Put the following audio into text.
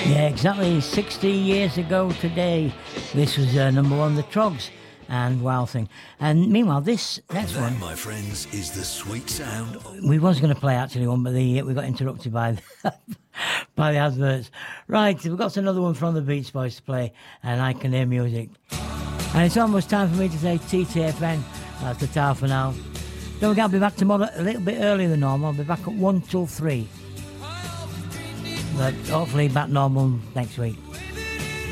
Yeah, exactly 60 years ago today. This was number one, The Trogs and Wild Thing. And meanwhile, this next that, one, my friends, is the sweet sound of... we was going to play actually one, but we got interrupted by by the adverts. Right, we've got another one from the Beach Boys to play, and I Can Hear Music. And it's almost time for me to say TTFN. That's the tar for now. Don't forget, I'll be back tomorrow a little bit earlier than normal. I'll be back at 1 till 3. But hopefully back normal next week.